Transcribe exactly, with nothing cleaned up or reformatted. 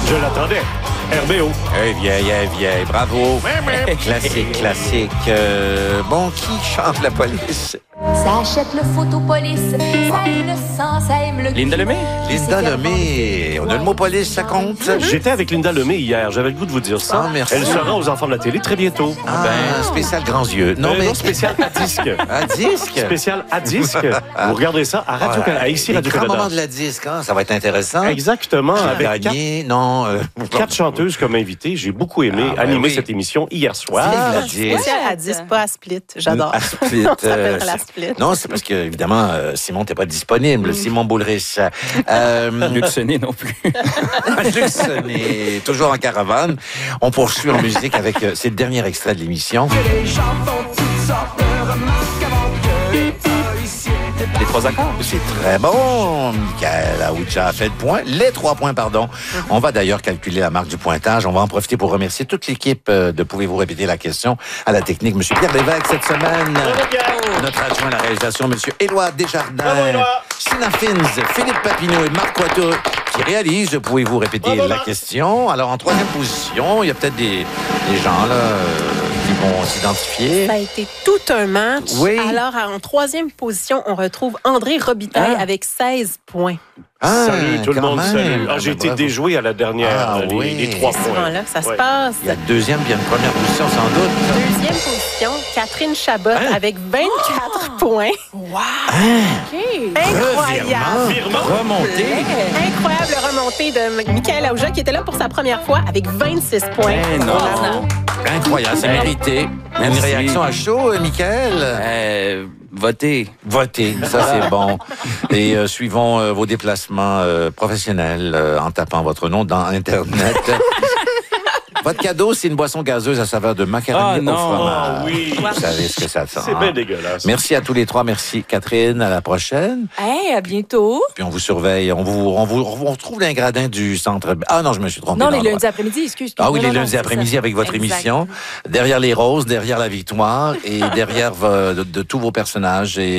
Je l'attendais. R B O. Eh vieille, eh vieille, bravo. Classique, classique. Euh, bon, qui chante la police? Ça achète le photopolice, ça aime le sang, ça aime le... Linda Lemay? Linda Lemay. On a le mot police, ça compte? J'étais avec Linda Lemay hier. J'avais le goût de vous dire ça. Ah, merci. Elle sera aux enfants de la télé très bientôt. Ah, ben, spécial grands yeux. Non, Euh, mais... non, spécial à disque. Un disque? Spécial à disque. Vous regarderez ça à Radio Voilà. à ici Les Radio grands Canada. moments de la disque, hein? Ça va être intéressant. Exactement. Avec Avec quatre, gagné, non... Euh... quatre chanteuses comme invitées. J'ai beaucoup aimé Ah, ben animer oui. cette émission hier soir. Vive la disque. Spécial à dix, pas à split. J'adore. À Split, Ça s'appelle euh, la split. Non, c'est parce que, évidemment, euh, Simon n'était pas disponible. Simon Boulris. Euh, Luc Sonnet non plus. Luc Sonnet, toujours en caravane. On poursuit en musique avec... euh, c'est le dernier extrait de l'émission. Les trois accords. C'est très bon. Michael Aoucha a fait le point. Les trois points, pardon. On va d'ailleurs calculer la marque du pointage. On va en profiter pour remercier toute l'équipe euh, de Pouvez-vous répéter la question à la technique. Monsieur Pierre Lévesque, cette semaine. Notre adjoint à la réalisation, Monsieur Éloi Desjardins. Bravo, Éloi. Sina Fins, Philippe Papineau et Marc Coiteau qui réalisent. Pouvez-vous répéter Bravo, la Marc. question? Alors, en troisième position, il y a peut-être des, des gens là euh, qui vont s'identifier. Ça a été tout un match. Oui. Alors, en troisième position, on retrouve André Robitaille Ah. avec seize points. Ah, Salut tout le quand monde, même. salut. Ah, Ah, j'ai ben, été bravo. déjoué à la dernière, Ah, les, oui. les trois C'est souvent points. là que ça se Ouais. passe. Il y a une deuxième, puis il y a une première position, sans doute. Deuxième position, Catherine Chabot Hein? avec vingt-quatre points. Wow! Incroyable! Virement. Remonté. Incroyable remontée de Michael Aouja qui était là pour sa première fois avec vingt-six points. Eh non. Incroyable, c'est mérité. Une Merci. réaction à chaud, euh, Michael? Euh, votez. Votez, ça c'est bon. Et euh, suivons euh, vos déplacements euh, professionnels euh, en tapant votre nom dans Internet. Votre cadeau, c'est une boisson gazeuse à saveur de macaroni Ah, au non. fromage. Ah, oui. Vous savez ce que ça sent. C'est bien dégueulasse. Merci à tous les trois. Merci Catherine. À la prochaine. Hey, à bientôt. Puis on vous surveille. On vous, on vous, on retrouve les gradins du centre. Ah non, je me suis trompé. Non, les d'endroit. lundis après-midi, excuse. Ah oui, Non, les non, non, lundis c'est après-midi ça. avec votre Exact. émission. Derrière les roses, derrière la victoire et derrière vo- de, de tous vos personnages. Et